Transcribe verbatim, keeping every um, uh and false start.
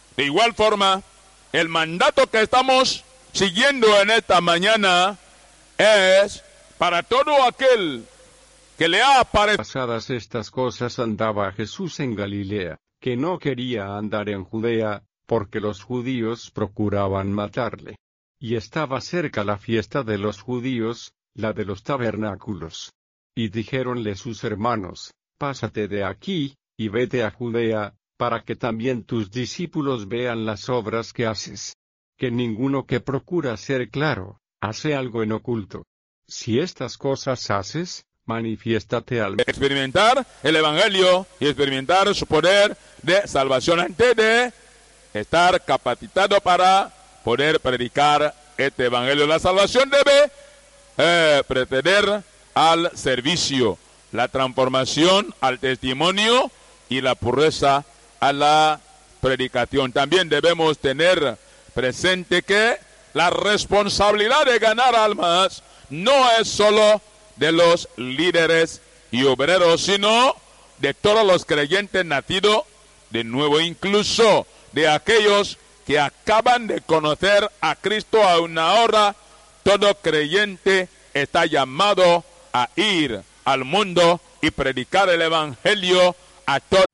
De igual forma, el mandato que estamos siguiendo en esta mañana es para todo aquel que le ha aparecido. Pasadas estas cosas andaba Jesús en Galilea, que no quería andar en Judea, porque los judíos procuraban matarle. Y estaba cerca la fiesta de los judíos, la de los tabernáculos. Y dijéronle sus hermanos, pásate de aquí, y vete a Judea, para que también tus discípulos vean las obras que haces. Que ninguno que procura ser claro, hace algo en oculto. Si estas cosas haces, manifiéstate al experimentar el evangelio y experimentar su poder de salvación antes de estar capacitado para poder predicar este evangelio. La salvación debe eh, preceder al servicio, la transformación al testimonio y la pureza a la predicación. También debemos tener presente que la responsabilidad de ganar almas no es solo de los líderes y obreros, sino de todos los creyentes nacidos de nuevo, incluso de aquellos que acaban de conocer a Cristo a una hora. Todo creyente está llamado a ir al mundo y predicar el evangelio a todos.